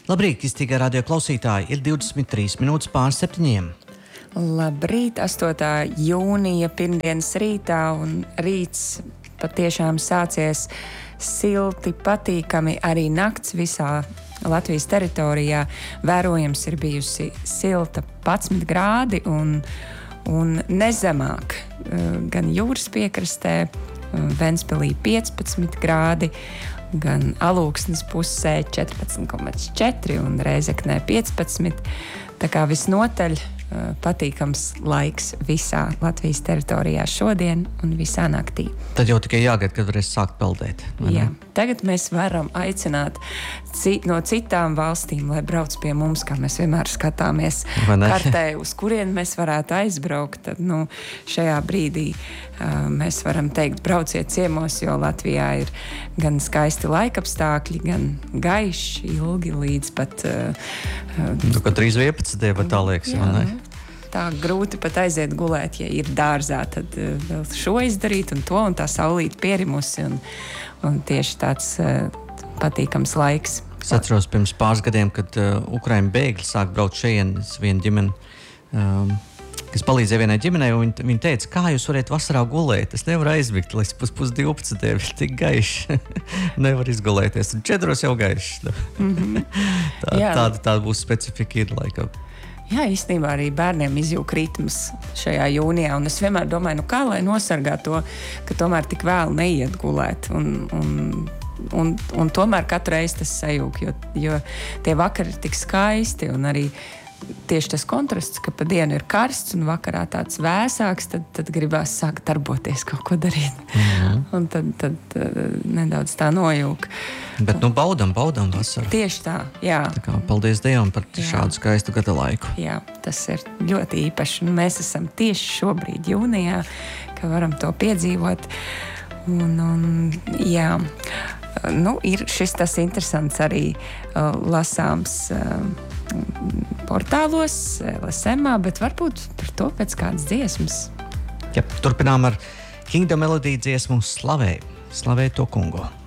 Labrīt, kristīgā radio klausītāji, ir 23 minūtes pār 7. Labrīt, 8. jūnija pirmdienas rītā, un rīts patiešām sācies silti, patīkami, arī nakts visā Latvijas teritorijā. Vērojams ir bijusi silta 11 grādi un nezemāk, gan jūras piekrastē, Ventspilī 15 grādi, gan Alūksnes pusē 14,4 un Rēzeknē 15. Tā kā visnotaļ patīkams laiks visā Latvijas teritorijā šodien un visā naktī. Tad jau tikai jāgaida, kad varēs sākt peldēt. Jā, tagad mēs varam aicināt no citām valstīm, lai brauc pie mums, kā mēs vienmēr skatāmies kartē, uz kurien mēs varētu aizbraukt. Tad, šajā brīdī mēs varam teikt, brauciet ciemos, jo Latvijā ir gan skaisti laikapstākļi, gan gaiši, ilgi līdz pat... Kad 3.11. vai tā liekas, vai ne? Tā grūti pat aiziet gulēt, ja ir dārzā, tad vēl šo izdarīt un to, un tā saulīt pierimusi, un tieši tāds patīkams laiks. Es atceros pirms pāris gadiem, kad Ukraiņu bēgļi sāk braukt šeit, viena ģimene, kas palīdzēja vienai ģimenei, un viņi teica, kā jūs varat vasarā gulēt? Es nevaru aizmigt, līdz 11:30 ir tik gaiši. Nevar izgulēties, un 4 jau gaiši. Tāda būs specifika ir laikam. Jā, īstenībā arī bērniem izjūg ritms šajā jūnijā, un es vienmēr domāju, kā lai nosargā to, ka tomēr tik vēl neiet gulēt, un tomēr katru reizi tas sajūg, jo tie vakari ir tik skaisti, un arī tieši tas kontrasts, ka pa dienu ir karsts un vakarā tāds vēsāks, tad gribās sākt darboties, kaut ko darīt. Un tad nedaudz tā nojūg. Bet baudam vasaru. Tieši tā, jā. Tā kā paldies Dievam par šādu skaistu gada laiku. Jā, tas ir ļoti īpaši. Mēs esam tieši šobrīd jūnijā, ka varam to piedzīvot. Jā, ir šis tas interesants arī lasāms portālos, LSM, bet varbūt par to pēc kādas dziesmas. Jā, turpinām ar Kingdom Melody dziesmu Slavē to kungu.